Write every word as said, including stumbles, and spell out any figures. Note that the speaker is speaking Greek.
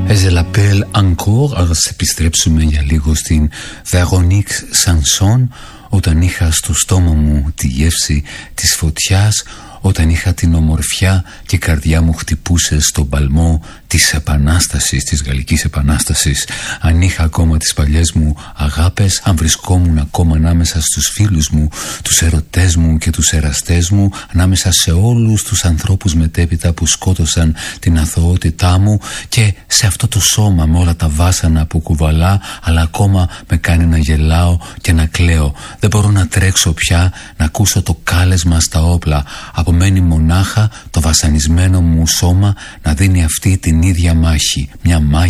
Εζελαπέλ encore, ας επιστρέψουμε για λίγο στην Βερονίκ Σανσόν. Όταν είχα στο στόμα μου τη γεύση της φωτιάς, όταν είχα την ομορφιά και η καρδιά μου χτυπούσε στον παλμό της Επανάστασης, της Γαλλικής Επανάστασης, αν είχα ακόμα τις παλιές μου αγάπες, αν βρισκόμουν ακόμα ανάμεσα στους φίλους μου, τους ερωτές μου και τους εραστές μου, ανάμεσα σε όλους τους ανθρώπους μετέπειτα που σκότωσαν την αθωότητά μου, και σε αυτό το σώμα με όλα τα βάσανα που κουβαλά, αλλά ακόμα με κάνει να γελάω και να κλαίω. Δεν μπορώ να τρέξω πια, να ακούσω το κάλεσμα στα όπλα. Απομένει μονάχα το βασανισμένο μου σώμα να δίνει αυτή την ίδια μάχη, μια μάχη